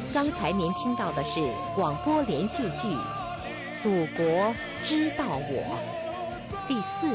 刚才您听到的是广播连续剧《祖国知道我》第4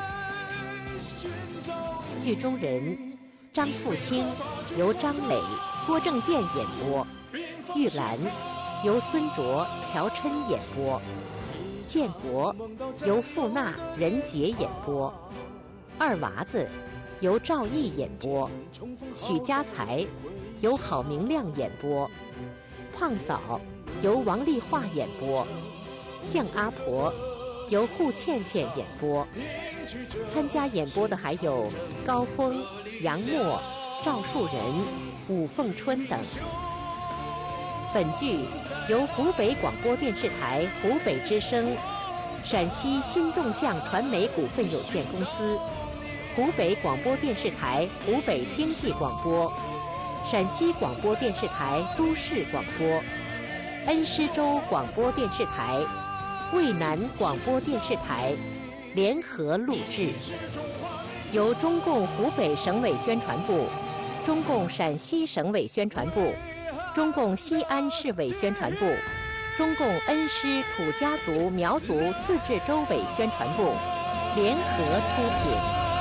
集。剧中人张富清由张磊、郭正健演播，玉兰由孙卓、乔琛演播，建国由傅娜、任杰演播，二娃子由赵毅演播，许家才由郝明亮演播，胖嫂由王丽华演播，向阿婆由户倩倩演播。参加演播的还有高峰、杨默、赵树人、武凤春等。本剧由湖北广播电视台湖北之声、陕西新动向传媒股份有限公司、湖北广播电视台湖北经济广播、陕西广播电视台都市广播、恩施州广播电视台、渭南广播电视台联合录制，由中共湖北省委宣传部、中共陕西省委宣传部、中共西安市委宣传部、中共恩施土家族苗族自治州委宣传部联合出品。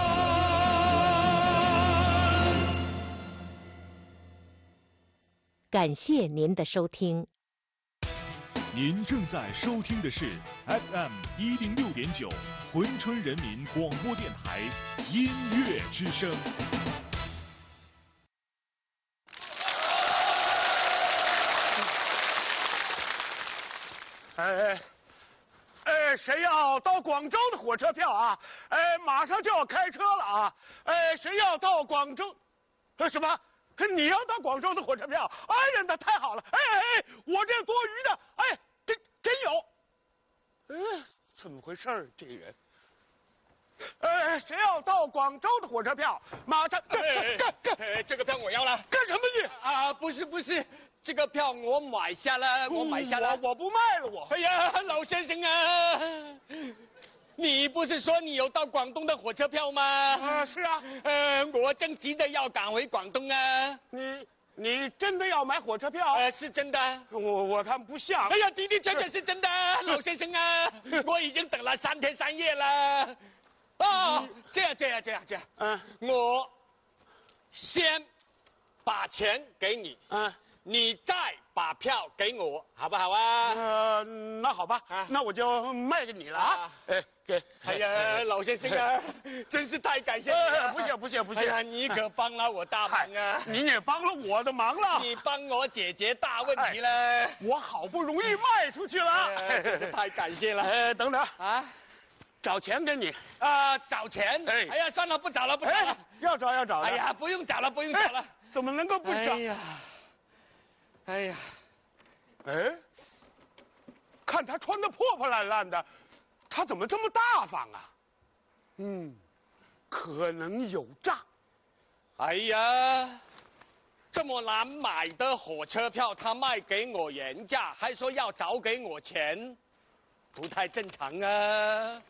感谢您的收听。 您正在收听的是 FM 106.9珲春人民广播电台音乐之声。 谁要到广州的火车票啊？马上就要开车了啊！谁要到广州？什么？你要到广州的火车票？哎呀，那太好了！我这多余的，真有。怎么回事这人？谁要到广州的火车票？马上这个票我要了。 干什么你？ 啊，不是，这个票我买下了，我不卖了我。 哎呀，老先生啊，你不是说你有到广东的火车票吗？ 是啊。 我正急着要赶回广东啊。 你真的要买火车票？ 是真的。 我看不像。 哎呀，的确是真的，老先生啊，我已经等了3天3夜了。哦，这样，我先把钱给你，你再把票给我，好不好啊？ 那好吧，那我就卖给你了啊！给。 哎呀，老先生啊，真是太感谢你了！ 不谢。 哎呀，你可帮了我大忙啊！ 您也帮了我的忙了， 你帮我解决大问题了。 我好不容易卖出去了， 真是太感谢了。 等等啊，找钱给你啊，找钱？哎呀，算了，不找了。 要找。 哎呀，不用找了。 怎么能够不找？ 哎呀， 看他穿得破破烂烂的，他怎么这么大方啊？可能有诈。 哎呀，这么难买的火车票，他卖给我原价，还说要找给我钱，不太正常啊！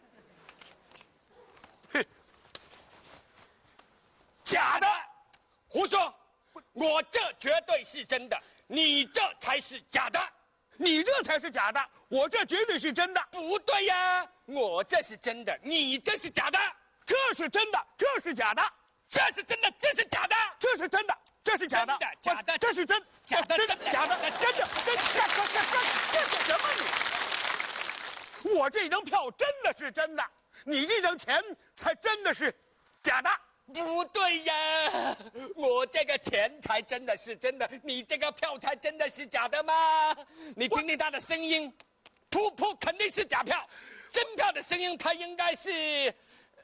假的，胡说！我这绝对是真的，你这才是假的。 你这才是假的，我这绝对是真的。 不对呀，我这是真的，你这是假的。 这是真的，这是假的。 这是真的，这是假的。 这是真的，这是假的。 假的， 这是真， 假的， 假的，真的，这是什么你？我这张票真的是真的，你这张钱才真的是假的。 不对呀，我这个钱才真的是真的，你这个票才真的是假的吗？你听听他的声音，噗，肯定是假票。真票的声音，它应该是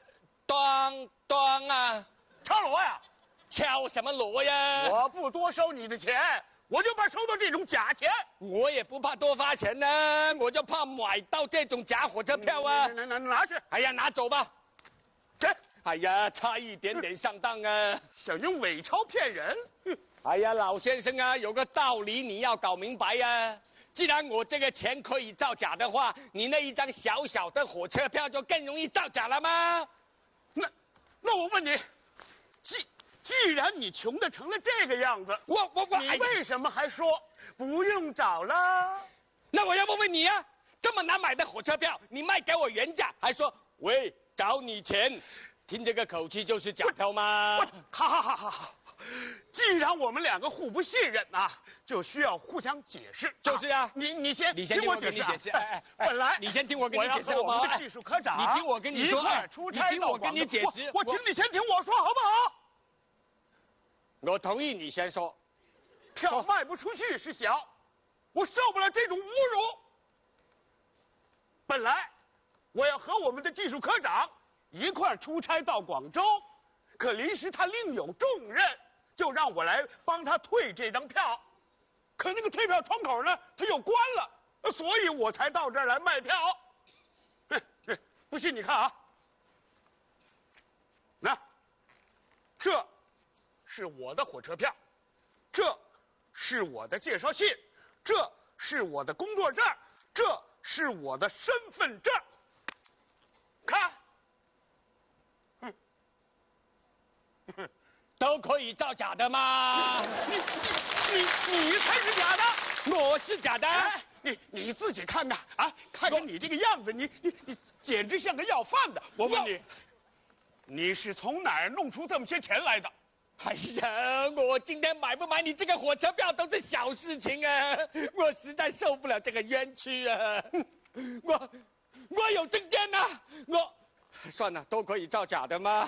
当啊， 敲锣呀？ 敲什么锣呀？ 我不多收你的钱，我就怕收到这种假钱。 我也不怕多花钱呢，我就怕买到这种假火车票啊！ 拿去！ 哎呀，拿走吧。 这。 哎呀，差一点点上当啊！ 想用伪钞骗人？ 哎呀，老先生啊，有个道理你要搞明白呀。既然我这个钱可以造假的话，你那一张小小的火车票就更容易造假了吗？ 那我问你，既然你穷的成了这个样子， 你为什么还说不用找了。 那我要问问你啊，这么难买的火车票，你卖给我原价，还说喂找你钱，听这个口气就是假票吗？ 好，既然我们两个互不信任啊，就需要互相解释。 就是啊， 你先听我解释。 本来你先听我跟你解释好不好？我们的技术科长， 你听我跟你说， 你听我跟你解释。 我请你先听我说好不好？ 我同意你先说。 票卖不出去是小，我受不了这种侮辱。本来我要和我们的技术科长一块出差到广州，可临时他另有重任，就让我来帮他退这张票。可那个退票窗口呢，他又关了，所以我才到这儿来卖票。不信你看啊，那这是我的火车票，这是我的介绍信，这是我的工作证，这是我的身份证。看， 都可以造假的吗？ 你才是假的， 我是假的。 哎，你自己看看啊，看看你这个样子，你简直像个要饭的。我问你，你是从哪儿弄出这么些钱来的？ 哎呀，我今天买不买你这个火车票都是小事情啊！我实在受不了这个冤屈啊！我有证件呐、算了，都可以造假的吗？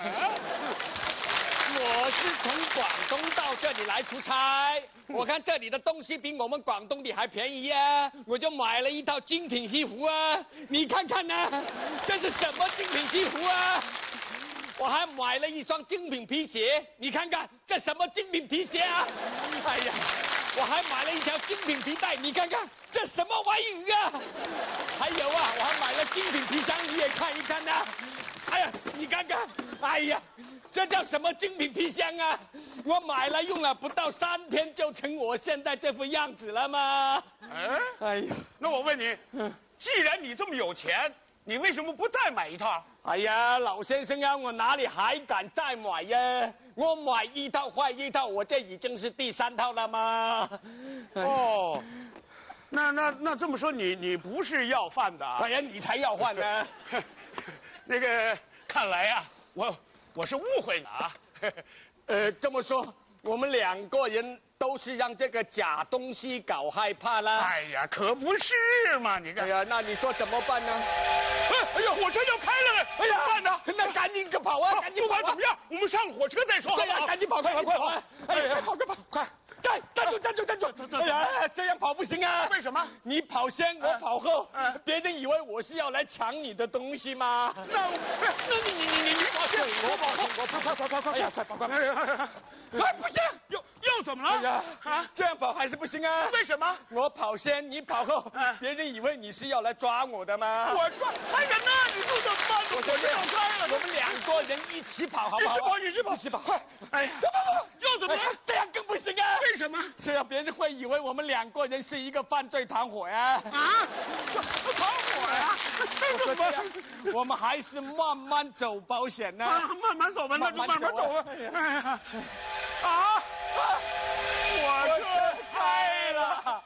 我是从广东到这里来出差，我看这里的东西比我们广东的还便宜啊，我就买了一套精品西服啊！你看看呢、这是什么精品西服啊？我还买了一双精品皮鞋，你看看这什么精品皮鞋啊！哎呀，我还买了一条精品皮带，你看看这什么玩意啊！还有啊，我还买了精品皮箱，你也看一看呐、哎呀，你看看，哎呀，这叫什么精品皮箱啊？我买了用了不到3天就成我现在这副样子了吗？哎呀， 那我问你，既然你这么有钱，你为什么不再买一套？ 哎呀，老先生啊，我哪里还敢再买呀？我买一套坏一套，我这已经是第3套了吗？ 哦，那这么说，你不是要饭的啊？ 哎呀，你才要饭呢！ 那个，看来呀、我是误会了啊。 这么说，我们2个人都是让这个假东西搞害怕啦。 哎呀，可不是嘛！你看， 哎呀，那你说怎么办呢？ 哎呀，火车要开了！哎呀，办呢？ 那赶紧跑啊！赶紧跑啊！ 不管怎么样，我们上了火车再说。 对呀，赶紧跑，快跑！哎呀，快跑！快！站住！哎呀，这样跑不行啊！ 为什么？ 你跑先，我跑后，别人以为我是要来抢你的东西吗？ 那你跑先，我跑后，快！ 哎呀，快跑！ 哎，不行，又怎么了？ 哎呀，这样跑还是不行啊！ 为什么？ 我跑先，你跑后，别人以为你是要来抓我的吗？ 我抓还人呢？你说怎么办？火车要开了， 我们2个人一起跑，好不好？ 一起跑！ 快！哎呀， 不，又怎么了？ 这样更不行啊！ 为什么？ 这样别人会以为我们2个人是一个犯罪团伙呀！ 啊，团伙呀！ 我说这样，我们还是慢慢走保险呢。 慢慢走吧，那就慢慢走吧。哎呀，啊！火车开了。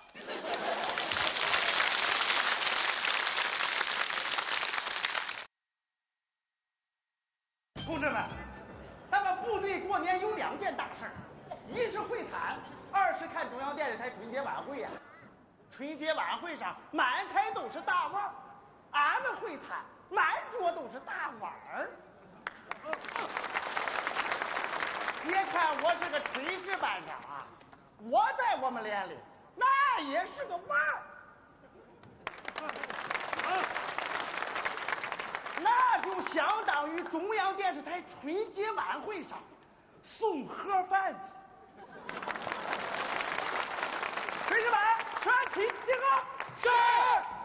同志们，咱们部队过年有2件大事儿，一是会餐，2是看中央电视台春节晚会呀。春节晚会上满台都是大腕儿，俺们会餐满桌都是大碗儿。别看我是个炊事班长啊，我在我们连里那也是个腕儿。那就相当于中央电视台春节晚会上送盒饭的。炊事班全体集合。是。